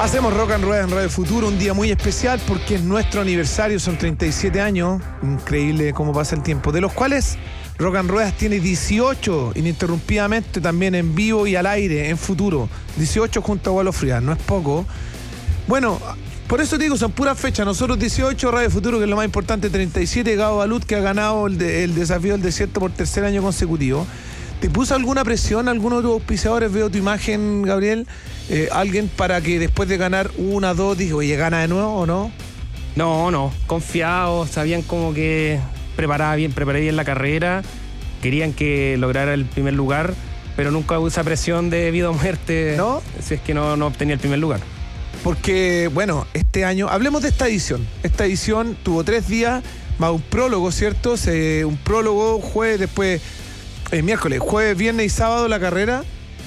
Hacemos Rock and Ruedas en Radio Futuro, un día muy especial porque es nuestro aniversario, son 37 años, increíble cómo pasa el tiempo, de los cuales Rock and Ruedas tiene 18 ininterrumpidamente, también en vivo y al aire, en Futuro, 18 junto a Gualo Frías, no es poco. Bueno, por eso te digo, son puras fechas, nosotros 18, Radio Futuro, que es lo más importante, 37, Gabo Balut, que ha ganado el desafío del desierto por tercer año consecutivo. ¿Te puso alguna presión alguno de tus auspiciadores? Veo tu imagen, Gabriel. ¿Alguien para que después de ganar una, dos, dijo, oye, gana de nuevo o no? No, confiados, sabían como que preparé bien la carrera, querían que lograra el primer lugar, pero nunca hubo esa presión de vida o muerte, ¿no? Si es que no obtenía el primer lugar. Porque, bueno, este año, hablemos de esta edición. Esta edición tuvo 3 días, más un prólogo, ¿cierto? Un prólogo, jueves, después... miércoles, jueves, viernes y sábado la carrera.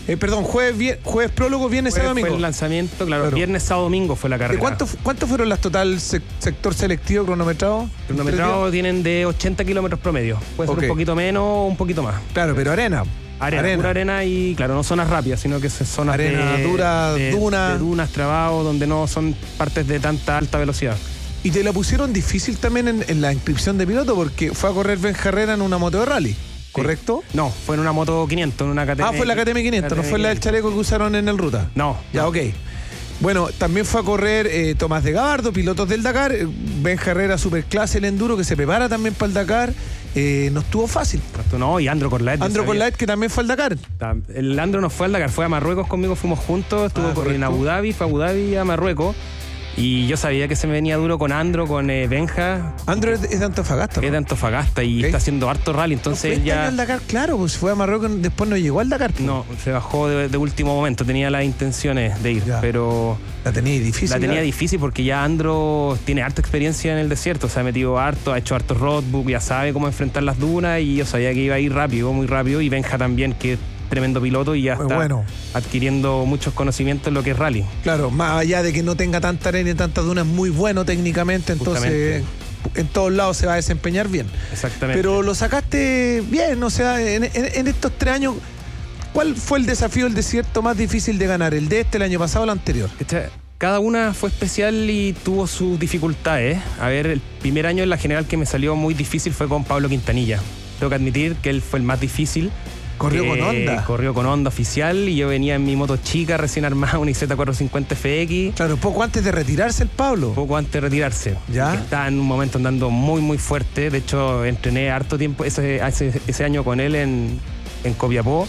Jueves prólogo, viernes, sábado, domingo. Fue el lanzamiento, claro. Viernes, sábado, domingo fue la carrera. ¿Cuántos fueron las total sector selectivo cronometrado? Cronometrado tienen de 80 kilómetros promedio. Puede ser un poquito menos o un poquito más. Claro, pero arena. Pura arena y, claro, no zonas rápidas, sino que son zonas arena dura, de dunas, trabados, donde no son partes de tanta alta velocidad. Y te la pusieron difícil también en la inscripción de piloto porque fue a correr Ben Herrera en una moto de rally. ¿Correcto? No, fue en una moto 500, en una KTM. Fue la KTM 500, no fue la del chaleco que usaron en el Ruta. No. Ya, ok. Bueno, también fue a correr Tomás de Gabardo, pilotos del Dakar, Ben Herrera Superclase, el enduro, que se prepara también para el Dakar. No estuvo fácil. No, y Andro Corlaet. Andro Corlaet, que también fue al Dakar. El Andro no fue al Dakar, fue a Marruecos conmigo, fuimos juntos, estuvo en Abu Dhabi, fue a Abu Dhabi y a Marruecos. Y yo sabía que se me venía duro con Andro, con Benja. Andro es de Antofagasta, ¿no? Es de Antofagasta y está haciendo harto rally, entonces no, ya... al Dakar, claro, pues fue a Marruecos, después no llegó al Dakar. Pues. No, se bajó de último momento, tenía las intenciones de ir, pero... La tenía difícil. La tenía difícil porque ya Andro tiene harta experiencia en el desierto, se ha metido harto, ha hecho harto roadbook, ya sabe cómo enfrentar las dunas y yo sabía que iba a ir rápido, muy rápido, y Benja también, que tremendo piloto y ya está adquiriendo muchos conocimientos en lo que es rally. Claro, más allá de que no tenga tanta arena y tantas dunas, muy bueno técnicamente, entonces en todos lados se va a desempeñar bien. Exactamente. Pero lo sacaste bien, o sea, en estos 3 años, ¿cuál fue el desafío del desierto más difícil de ganar? ¿El de el año pasado o el anterior? Cada una fue especial y tuvo sus dificultades. A ver, el primer año en la general que me salió muy difícil fue con Pablo Quintanilla. Tengo que admitir que él fue el más difícil. Corrió con Honda. Corrió con Honda oficial y yo venía en mi moto chica, recién armada, una IZ450 FX. Claro, poco antes de retirarse el Pablo. Poco antes de retirarse. ¿Ya? Estaba en un momento andando muy, muy fuerte. De hecho, entrené harto tiempo ese año con él en Copiapó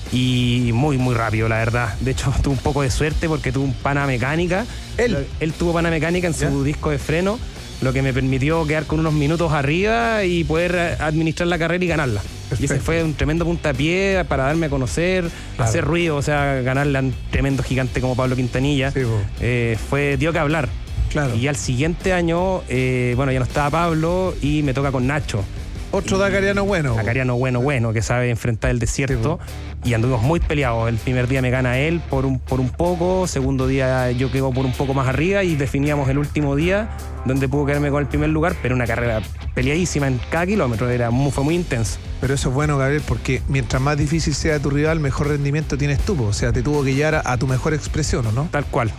y muy, muy rápido, la verdad. De hecho, tuve un poco de suerte porque tuve un pana mecánica. Él tuvo pana mecánica en su disco de freno, lo que me permitió quedar con unos minutos arriba y poder administrar la carrera y ganarla. Perfecto. Y ese fue un tremendo puntapié para darme a conocer, hacer ruido, o sea, ganarle a un tremendo gigante como Pablo Quintanilla. Sí, dio que hablar. Claro. Y al siguiente año, ya no estaba Pablo y me toca con Nacho. Otro dakariano bueno. Dakariano bueno, que sabe enfrentar el desierto. Sí, y anduvimos muy peleados. El primer día me gana él por un poco, segundo día yo quedo por un poco más arriba y definíamos el último día donde pudo quedarme con el primer lugar, pero una carrera peleadísima en cada kilómetro, fue muy intenso. Pero eso es bueno, Gabriel, porque mientras más difícil sea tu rival, mejor rendimiento tienes tú, o sea, te tuvo que llegar a tu mejor expresión, ¿o no? Tal cual,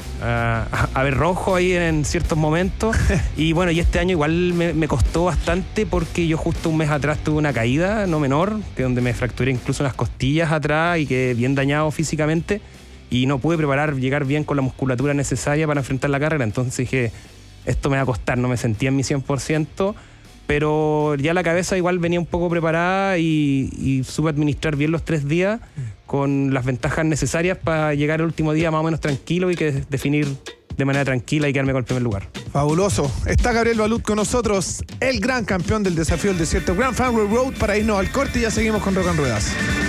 a ver rojo ahí en ciertos momentos y bueno, y este año igual me costó bastante porque yo justo un mes atrás tuve una caída no menor, que donde me fracturé incluso las costillas atrás y quedé bien dañado físicamente y no pude llegar bien con la musculatura necesaria para enfrentar la carrera, entonces dije, esto me va a costar, no me sentía en mi 100%, pero ya la cabeza igual venía un poco preparada y supe administrar bien los 3 días con las ventajas necesarias para llegar el último día más o menos tranquilo y que definir de manera tranquila y quedarme con el primer lugar. Fabuloso. Está Gabriel Balut con nosotros, el gran campeón del desafío del desierto Grand Family Road, para irnos al corte y ya seguimos con Rock and Ruedas.